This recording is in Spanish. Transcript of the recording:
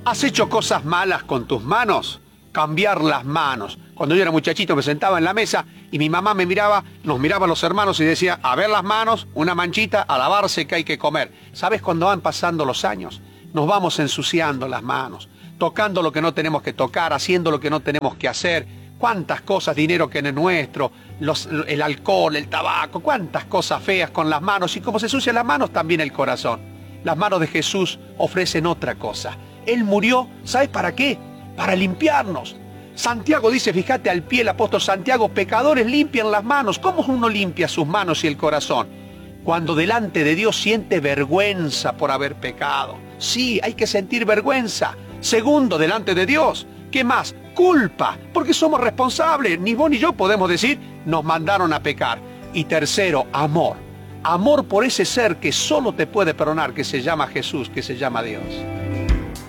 ¿Has hecho cosas malas con tus manos? Cambiar las manos. Cuando yo era muchachito me sentaba en la mesa y mi mamá me miraba, nos miraba a los hermanos y decía, a ver las manos, una manchita, a lavarse que hay que comer. ¿Sabes? Cuando van pasando los años, nos vamos ensuciando las manos, tocando lo que no tenemos que tocar, haciendo lo que no tenemos que hacer. Cuántas cosas, dinero que no es nuestro, el alcohol, el tabaco, cuántas cosas feas con las manos. Y como se ensucian las manos, también el corazón. Las manos de Jesús ofrecen otra cosa. Él murió, ¿sabes para qué? Para limpiarnos. Santiago dice, fíjate al pie el apóstol Santiago, pecadores limpian las manos. ¿Cómo uno limpia sus manos y el corazón? Cuando delante de Dios siente vergüenza por haber pecado. Sí, hay que sentir vergüenza. Segundo, delante de Dios. ¿Qué más? Culpa, porque somos responsables. Ni vos ni yo podemos decir, nos mandaron a pecar. Y tercero, amor. Amor por ese ser que solo te puede perdonar, que se llama Jesús, que se llama Dios.